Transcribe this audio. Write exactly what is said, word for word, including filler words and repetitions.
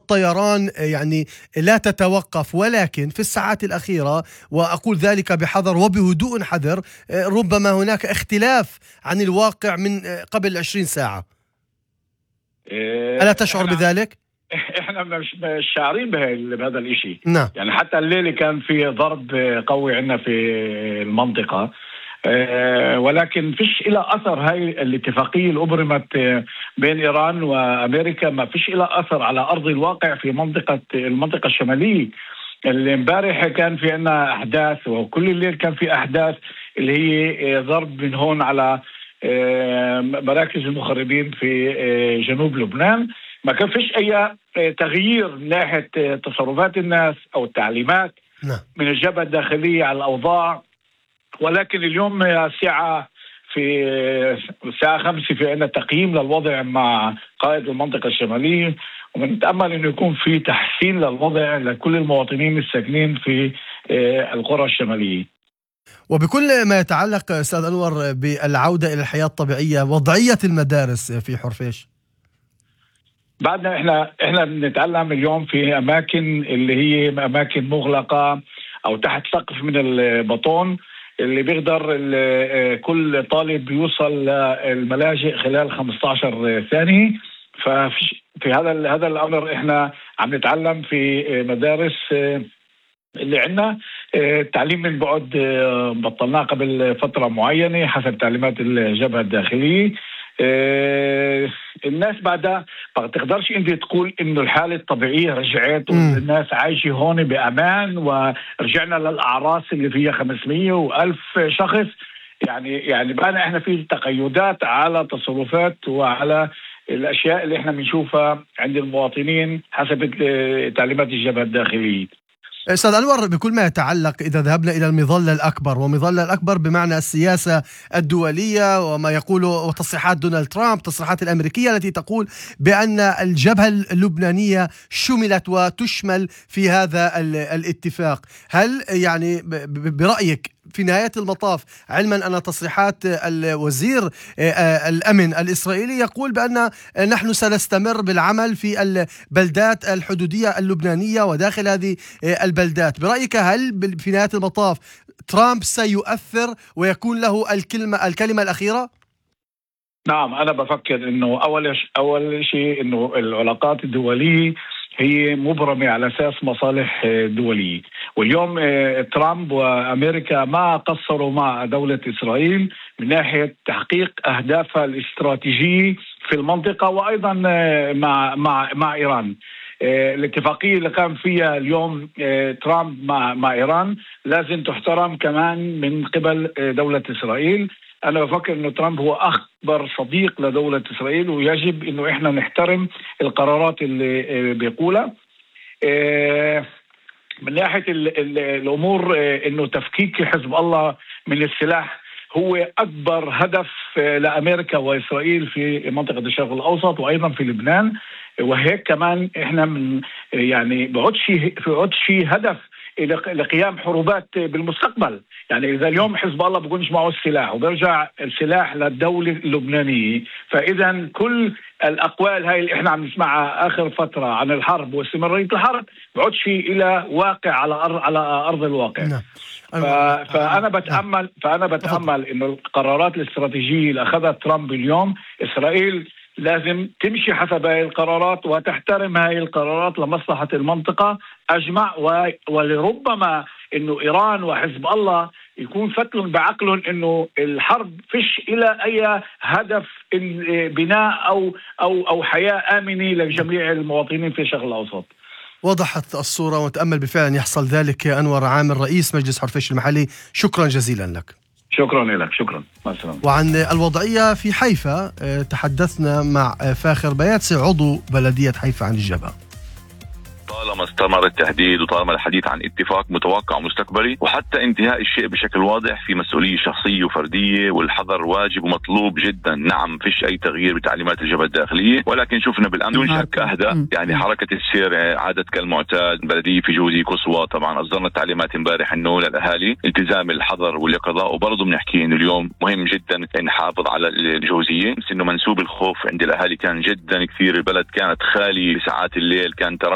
الطيران يعني لا تتوقف، ولكن في الساعات الأخيرة، وأقول ذلك بحذر وبهدوء حذر، ربما هناك اختلاف عن الواقع من قبل عشرين ساعة. ألا تشعر بذلك؟ احنا مش شاعرين بهذا الاشي. نعم. يعني حتى الليلة كان في ضرب قوي عندنا في المنطقة، أه ولكن فيش إلى أثر. هاي الاتفاقية اللي أبرمت بين إيران وأمريكا ما فيش إلى أثر على أرض الواقع في منطقة المنطقة الشمالية. اللي امبارح كان في عنا أحداث، وكل الليل كان في أحداث اللي هي ضرب من هون على مراكز المخربين في جنوب لبنان. ما كان فيش أي تغيير من ناحية تصرفات الناس أو التعليمات من الجبهة الداخلية على الأوضاع. ولكن اليوم الساعة في الساعة خمسة في عنا تقييم للوضع مع قائد المنطقة الشمالية، ونتأمل أنه يكون في تحسين للوضع لكل المواطنين الساكنين في القرى الشمالية. وبكل ما يتعلق أستاذ أنور بالعودة إلى الحياة الطبيعية، وضعية المدارس في حرفيش بعدنا احنا احنا بنتعلم اليوم في اماكن اللي هي اماكن مغلقة او تحت سقف من البطون، اللي بيقدر كل طالب يوصل للملاجئ خلال خمسة عشر ثانية. ففي هذا هذا الامر احنا عم نتعلم في مدارس اللي عندنا التعليم من بعد بطلناه قبل فترة معينة حسب تعليمات الجبهة الداخلية. الناس بعدها ما تقدرش انت تقول انه الحالة الطبيعية رجعت والناس عايشة هون بأمان ورجعنا للأعراس اللي فيها خمسمية وألف شخص. يعني يعني بقى احنا في تقيدات على تصرفات وعلى الأشياء اللي احنا بنشوفها عند المواطنين حسب تعليمات الجبهة الداخلية. أستاذ أنور، بكل ما يتعلق إذا ذهبنا إلى المظلة الأكبر، ومظلة الأكبر بمعنى السياسة الدولية وما يقوله وتصريحات دونالد ترامب، تصريحات الأمريكية التي تقول بأن الجبهة اللبنانية شملت وتشمل في هذا الاتفاق، هل يعني برأيك في نهاية المطاف، علما أن تصريحات الوزير الأمن الإسرائيلي يقول بأن نحن سنستمر بالعمل في البلدات الحدودية اللبنانية وداخل هذه البلدات، برأيك هل في نهاية المطاف ترامب سيؤثر ويكون له الكلمة الكلمة الأخيرة؟ نعم، أنا بفكر إنه أول أول شيء إنه العلاقات الدولية هي مبرمة على أساس مصالح دولية، واليوم ترامب وأمريكا ما قصروا مع دولة إسرائيل من ناحية تحقيق أهدافها الاستراتيجية في المنطقة، وأيضا مع مع مع إيران. الاتفاقية اللي قام فيها اليوم ترامب مع مع إيران لازم تحترم كمان من قبل دولة إسرائيل. أنا بفكر إنه ترامب هو أكبر صديق لدولة إسرائيل، ويجب إنه إحنا نحترم القرارات اللي بيقولها. من ناحية الأمور إنه تفكيك حزب الله من السلاح هو أكبر هدف لأمريكا وإسرائيل في منطقة الشرق الأوسط وأيضا في لبنان، وهيك كمان إحنا من يعني بعدش بعدش هدف لقيام حروبات بالمستقبل. يعني إذا اليوم حزب الله بيكونش معه السلاح وبيرجع السلاح للدولة اللبنانية، فإذا كل الأقوال هاي اللي إحنا عم نسمعها آخر فترة عن الحرب واستمرارية الحرب بعدش إلى واقع على أرض على أرض الواقع. نعم. فأنا بتأمل فأنا بتأمل إنه القرارات الاستراتيجية اللي أخذها ترامب اليوم، إسرائيل لازم تمشي حسب هاي القرارات وتحترم هاي القرارات لمصلحة المنطقة أجمع، ولربما إنه إيران وحزب الله يكون فتلهم بعقلهم إنه الحرب فيش إلى أي هدف بناء أو أو أو حياة آمنة لجميع المواطنين في الشرق الأوسط. وضحت الصورة وتأمل بالفعل يحصل ذلك. أنور عامر، رئيس مجلس حرفيش المحلي، شكرا جزيلا لك. شكرا لك. شكرا. مع السلامة. وعن الوضعية في حيفا تحدثنا مع فاخر بياتسي عضو بلدية حيفا عن الجبهة. طالما استمر التهديد وطالما الحديث عن اتفاق متوقع مستقبلي وحتى انتهاء الشيء بشكل واضح، في مسؤولية شخصية وفردية والحذر واجب ومطلوب جدا. نعم، فيش أي تغيير بتعليمات الجبهة الداخلية، ولكن شفنا بالأمن دون شك أهدى. يعني حركة السير عادت كالمعتاد. بلدية في جوزي قصوى طبعا أصدرنا تعليمات امبارح إنه للأهالي التزام الحذر واليقظة، وبرضه بنحكي إنه اليوم مهم جدا نحافظ على الجوزية، بس إنه منسوب الخوف عند الأهالي كان جدا كثير. البلد كانت خالية ساعات الليل، كان